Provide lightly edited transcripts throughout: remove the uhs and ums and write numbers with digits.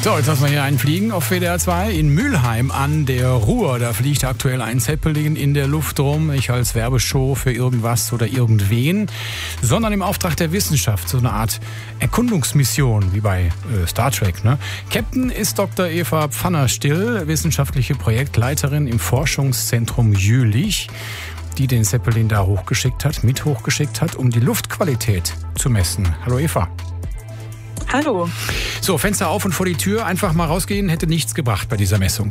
So, jetzt lassen wir hier einen fliegen auf WDR 2 in Mülheim an der Ruhr. Da fliegt aktuell ein Zeppelin in der Luft rum, nicht als Werbeshow für irgendwas oder irgendwen, sondern im Auftrag der Wissenschaft, so eine Art Erkundungsmission, wie bei Star Trek. Ne? Captain ist Dr. Eva Pfanner-Still, wissenschaftliche Projektleiterin im Forschungszentrum Jülich, die den Zeppelin da hochgeschickt hat, um die Luftqualität zu messen. Hallo Eva. Hallo. So, Fenster auf und vor die Tür, einfach mal rausgehen, hätte nichts gebracht bei dieser Messung.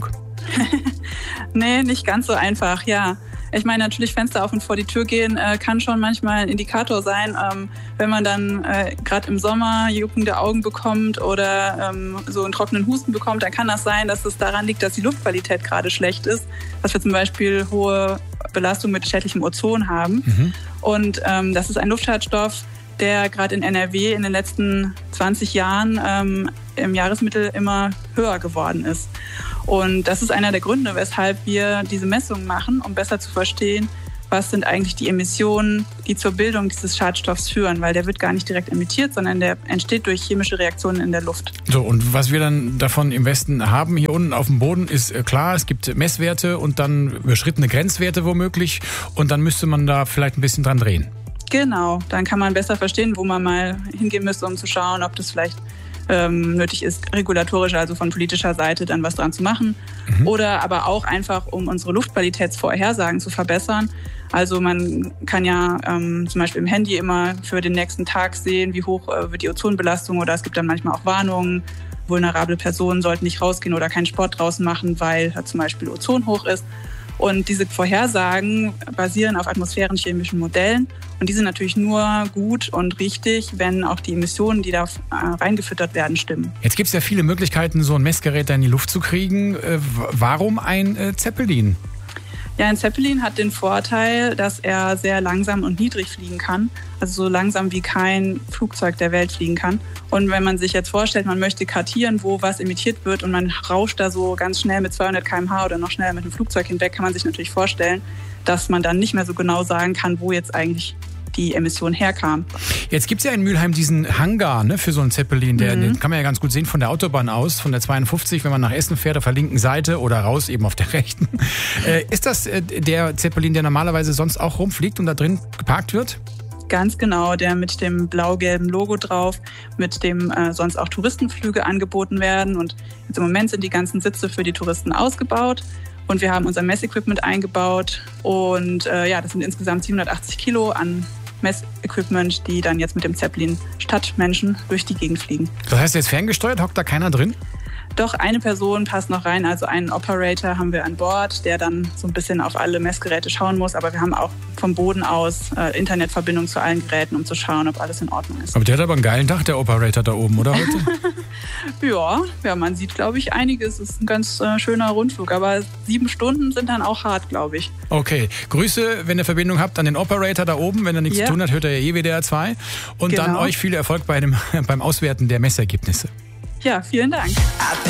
Nee, nicht ganz so einfach, ja. Ich meine, natürlich Fenster auf und vor die Tür gehen kann schon manchmal ein Indikator sein, wenn man dann gerade im Sommer juckende Augen bekommt oder so einen trockenen Husten bekommt, dann kann das sein, dass es daran liegt, dass die Luftqualität gerade schlecht ist, dass wir zum Beispiel hohe Belastung mit schädlichem Ozon haben. Mhm. Und das ist ein Luftschadstoff, der gerade in NRW in den letzten 20 Jahren im Jahresmittel immer höher geworden ist. Und das ist einer der Gründe, weshalb wir diese Messungen machen, um besser zu verstehen, was sind eigentlich die Emissionen, die zur Bildung dieses Schadstoffs führen, weil der wird gar nicht direkt emittiert, sondern der entsteht durch chemische Reaktionen in der Luft. So, und was wir dann davon im Westen haben, hier unten auf dem Boden, ist klar, es gibt Messwerte und dann überschrittene Grenzwerte womöglich und dann müsste man da vielleicht ein bisschen dran drehen. Genau, dann kann man besser verstehen, wo man mal hingehen müsste, um zu schauen, ob das vielleicht nötig ist, regulatorisch, also von politischer Seite dann was dran zu machen. Mhm. Oder aber auch einfach, um unsere Luftqualitätsvorhersagen zu verbessern. Also man kann ja zum Beispiel im Handy immer für den nächsten Tag sehen, wie hoch wird die Ozonbelastung, oder es gibt dann manchmal auch Warnungen, vulnerable Personen sollten nicht rausgehen oder keinen Sport draußen machen, weil zum Beispiel Ozon hoch ist. Und diese Vorhersagen basieren auf atmosphärenchemischen Modellen. Und die sind natürlich nur gut und richtig, wenn auch die Emissionen, die da reingefüttert werden, stimmen. Jetzt gibt es ja viele Möglichkeiten, so ein Messgerät da in die Luft zu kriegen. Warum ein Zeppelin? Ja, ein Zeppelin hat den Vorteil, dass er sehr langsam und niedrig fliegen kann. Also so langsam wie kein Flugzeug der Welt fliegen kann. Und wenn man sich jetzt vorstellt, man möchte kartieren, wo was emittiert wird und man rauscht da so ganz schnell mit 200 km/h oder noch schneller mit einem Flugzeug hinweg, kann man sich natürlich vorstellen, dass man dann nicht mehr so genau sagen kann, wo jetzt eigentlich die Emission herkam. Jetzt gibt es ja in Mülheim diesen Hangar, ne, für so einen Zeppelin. Den kann man ja ganz gut sehen von der Autobahn aus, von der 52, wenn man nach Essen fährt, auf der linken Seite oder raus eben auf der rechten. Ist das der Zeppelin, der normalerweise sonst auch rumfliegt und da drin geparkt wird? Ganz genau, der mit dem blau-gelben Logo drauf, mit dem sonst auch Touristenflüge angeboten werden. Und jetzt im Moment sind die ganzen Sitze für die Touristen ausgebaut. Und wir haben unser Messequipment eingebaut. Und das sind insgesamt 780 Kilo an Messequipment, die dann jetzt mit dem Zeppelin statt Menschen durch die Gegend fliegen. Das heißt, jetzt ferngesteuert, hockt da keiner drin? Doch, eine Person passt noch rein, also einen Operator haben wir an Bord, der dann so ein bisschen auf alle Messgeräte schauen muss. Aber wir haben auch vom Boden aus Internetverbindung zu allen Geräten, um zu schauen, ob alles in Ordnung ist. Aber der hat aber einen geilen Tag, der Operator da oben, oder heute? Ja, man sieht, glaube ich, einiges. Es ist ein ganz schöner Rundflug, aber 7 Stunden sind dann auch hart, glaube ich. Okay, Grüße, wenn ihr Verbindung habt, an den Operator da oben. Wenn er nichts zu tun hat, hört er ja WDR 2. Und dann euch viel Erfolg beim Auswerten der Messergebnisse. Ja, vielen Dank.